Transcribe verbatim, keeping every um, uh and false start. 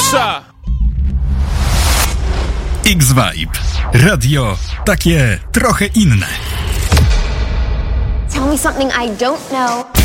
najlepsza! X-Vibe. Radio takie trochę inne. Tell me something I don't know.